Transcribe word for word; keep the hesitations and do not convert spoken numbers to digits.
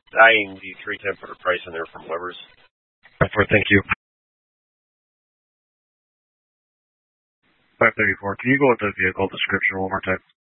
eyeing the three ten footer price in there from Weber's. Thank you. five thirty-four. Can you go with the vehicle description one more time?